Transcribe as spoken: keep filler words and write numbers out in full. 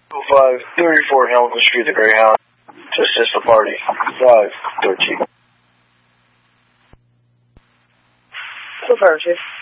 five thirty-four Hamilton Street, the Greyhound. To assist the party. five thirteen. So far, Chief.